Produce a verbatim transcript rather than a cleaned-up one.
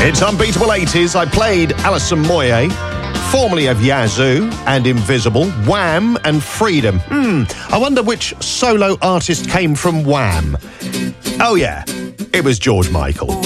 It's Unbeatable eighties. I played Alison Moyet, formerly of Yazoo and Invisible, Wham and Freedom. Hmm, I wonder which solo artist came from Wham. Oh yeah, it was George Michael.